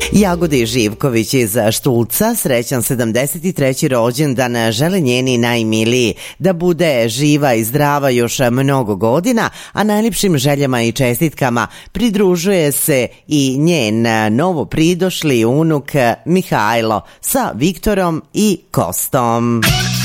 Jagodi Živković iz Štulca, srećan 73. rođendan žele njeni najmiliji, da bude živa i zdrava još mnogo godina, a najljepšim željama i čestitkama pridružuje se i njen novo pridošli unuk Mihajlo sa Viktorom i Kostom.